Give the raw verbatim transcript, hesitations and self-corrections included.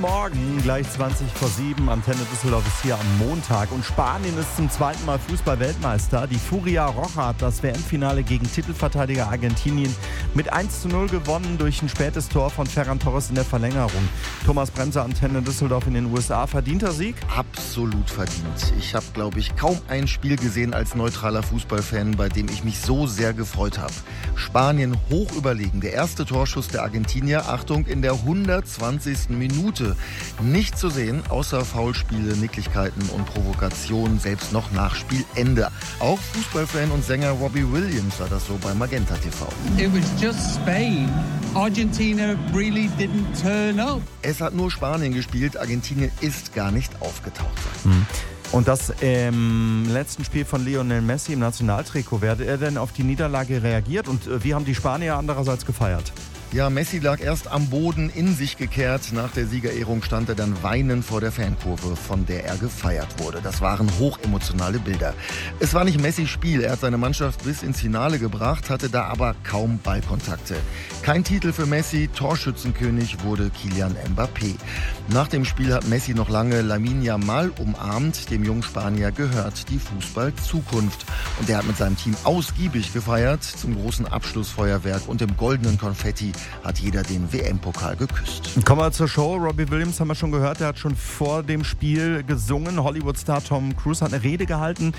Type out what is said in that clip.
Morgen, gleich zwanzig vor sieben. Antenne Düsseldorf ist hier am Montag. Und Spanien ist zum zweiten Mal Fußball-Weltmeister. Die Furia Roja hat das W M-Finale gegen Titelverteidiger Argentinien mit eins zu null gewonnen durch ein spätes Tor von Ferran Torres in der Verlängerung. Thomas Bremser, Antenne Düsseldorf in den U S A. Verdienter Sieg? Absolut verdient. Ich habe, glaube ich, kaum ein Spiel gesehen als neutraler Fußballfan, bei dem ich mich so sehr gefreut habe. Spanien hoch überlegen. Der erste Torschuss der Argentinier, Achtung, in der hundertzwanzigsten Minute. Nicht zu sehen, außer Foulspiele, Nicklichkeiten und Provokationen, selbst noch nach Spielende. Auch Fußballfan und Sänger Robbie Williams sah das so bei Magenta T V. It was just Spain. Argentina really didn't turn up. Es hat nur Spanien gespielt, Argentinien ist gar nicht aufgetaucht. Hm. Und das im letzten Spiel von Lionel Messi im Nationaltrikot, wie hat er denn auf die Niederlage reagiert und wie haben die Spanier andererseits gefeiert? Ja, Messi lag erst am Boden in sich gekehrt. Nach der Siegerehrung stand er dann weinend vor der Fankurve, von der er gefeiert wurde. Das waren hochemotionale Bilder. Es war nicht Messis Spiel. Er hat seine Mannschaft bis ins Finale gebracht, hatte da aber kaum Ballkontakte. Kein Titel für Messi. Torschützenkönig wurde Kylian Mbappé. Nach dem Spiel hat Messi noch lange Lamine Yamal umarmt. Dem jungen Spanier gehört die Fußball-Zukunft. Und er hat mit seinem Team ausgiebig gefeiert. Zum großen Abschlussfeuerwerk und dem goldenen Konfetti hat jeder den W M-Pokal geküsst. Kommen wir zur Show. Robbie Williams haben wir schon gehört, der hat schon vor dem Spiel gesungen. Hollywood-Star Tom Cruise hat eine Rede gehalten.